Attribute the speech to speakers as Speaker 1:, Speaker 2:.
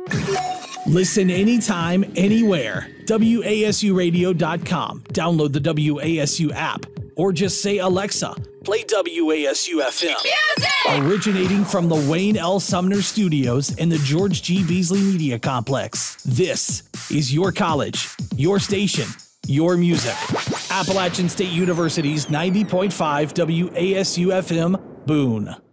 Speaker 1: Listen anytime, anywhere. WASUradio.com. Download the WASU app. Or just say, Alexa, play WASU FM. Music! Originating from the Wayne L. Sumner Studios and the George G. Beasley Media Complex. This is your college, your station, your music. Appalachian State University's 90.5 WASU FM, Boone.